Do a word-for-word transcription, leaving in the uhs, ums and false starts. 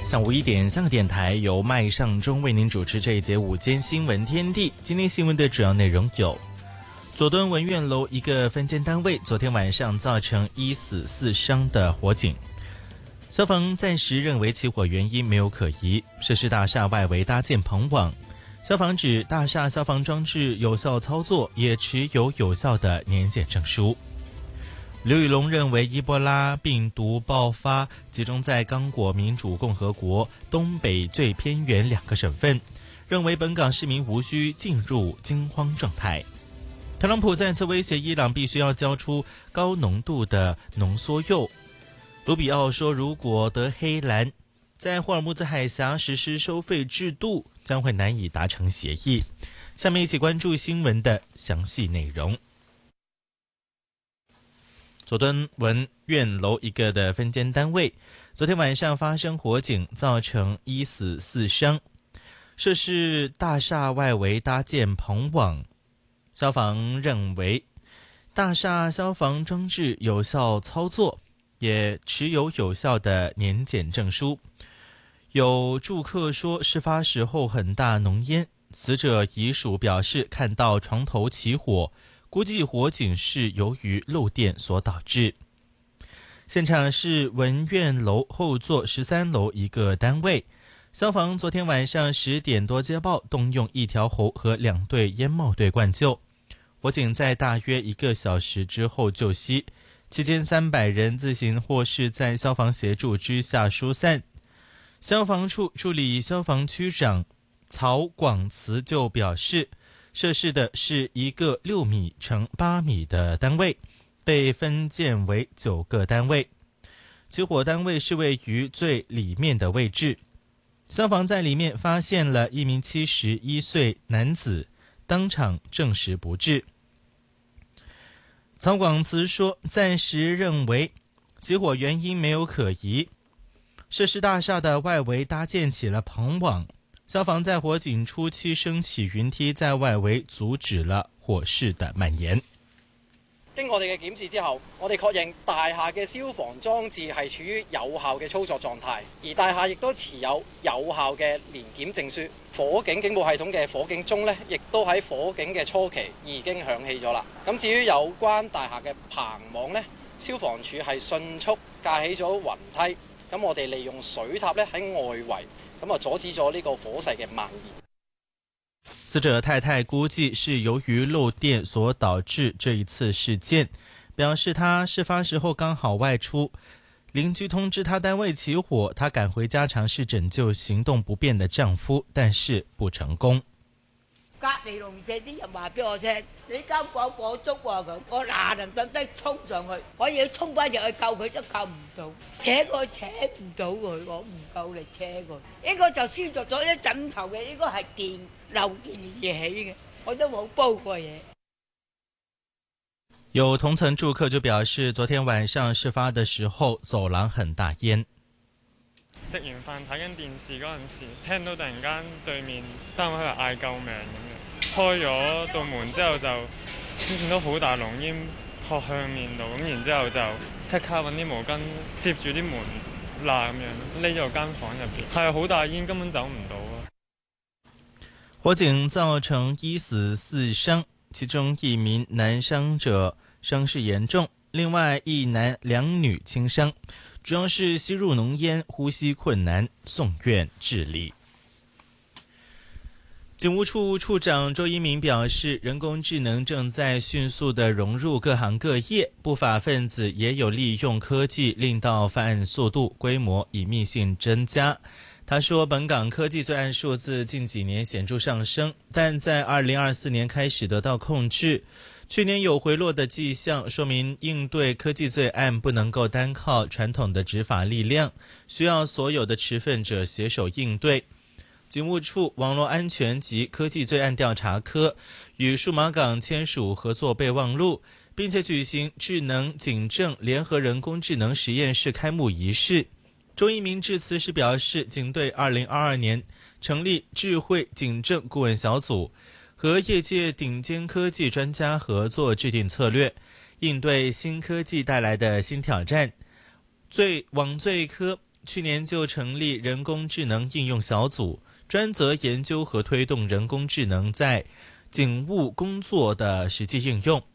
上午一点，香港电台由麦尚中为您主持这一节午间新闻天地。今天新闻的主要内容有：佐敦文苑楼一个分间单位昨天晚上造成一死四伤的火警，消防暂时认为起火原因没有可疑。涉事大厦外围搭建棚网，消防指大厦消防装置有效操作，也持有有效的年检证书。刘宇龙认为伊波拉病毒爆发集中在刚果民主共和国东北最偏远两个省份，认为本港市民无需进入惊慌状态。特朗普再次威胁伊朗必须要交出高浓度的浓缩铀。卢比奥说，如果德黑兰在霍尔木兹海峡实施收费制度，将会难以达成协议。下面一起关注新闻的详细内容。佐敦文苑楼一个的分间单位昨天晚上发生火警，造成一死四伤。涉事大厦外围搭建棚网，消防认为大厦消防装置有效操作，也持有有效的年检证书。有住客说，事发时候很大浓烟，死者遗属表示看到床头起火，估计火警是由于漏电所导致。现场是文苑楼后座十三楼一个单位，消防昨天晚上十点多接报，动用一条喉和两队烟帽队灌救。火警在大约一个小时之后救熄，期间三百人自行或是在消防协助之下疏散。消防处助理消防区长曹广慈就表示，涉事的是一个六米乘八米的单位，被分建为九个单位。起火单位是位于最里面的位置，消防在里面发现了一名七十一岁男子，当场证实不治。曹广慈说，暂时认为起火原因没有可疑。涉事大厦的外围搭建起了棚網，消防在火警初期升起雲梯，在外圍阻止了火勢的蔓延。 經我哋嘅檢視之後，我哋確認大廈嘅消防裝置係處於有效嘅操作狀態，而大廈亦都持有有效嘅年檢證書。火警警報系統嘅火警鐘呢，亦都喺火警嘅初期已經響起咗啦。咁至於有關大廈嘅棚網呢，消防處係迅速架起咗雲梯。咁我哋利用水塔咧喺外圍，咁啊阻止咗呢個火勢嘅蔓延。 死者太太估計是由於漏電所導致這一次事件，表示他事發時候剛好外出，鄰居通知他單位起火，他趕回家嘗試拯救行動不便的丈夫，但是不成功。 隔離鄰舍啲人話俾我聽，你間房火燭喎咁，我嗱嗱等低衝上去，我要衝翻入去救佢都救唔到，扯佢扯唔到佢，我唔夠力扯佢。呢個就輸咗咗啲枕頭嘅，呢個係電漏電而起嘅，我都冇煲過嘢。 有同層住客就表示，昨天晚上事發的時候，走廊很大煙。 食完飯睇緊電視嗰陣時，聽到突然間對面單位喺度嗌救命咁樣，開咗道門之後就見到好大濃煙撲向面度，咁然之後就即刻揾啲毛巾接住啲門罅咁樣，匿咗間房入邊，係好大煙，根本走唔到啊！ 火警造成一死四傷，其中一名男傷者傷勢嚴重，另外一男兩女輕傷。主要是吸入濃煙，呼吸困難，送院治理。警務處處長周一鳴表示，人工智能正在迅速地融入各行各業，不法分子也有利用科技令到犯案速度、規模、隱秘性增加。他說，本港科技罪案數字近幾年顯著上升，但在二零二四年開始得到控制。去年有回落的跡象，說明應對科技罪案不能夠單靠傳統的執法力量，需要所有的持份者攜手應對。警務處網絡安全及科技罪案調查科與數碼港簽署合作備忘錄，並且舉行智能警政聯合人工智能實驗室開幕儀式。周一鳴致辭時表示，警隊二零二二年成立智慧警政顧問小組，和業界頂尖科技專家合作制定策略，應對新科技帶來的新挑戰。罪網罪科去年就成立人工智能应用小组，专责研究和推动人工智能在警务工作的实际应用。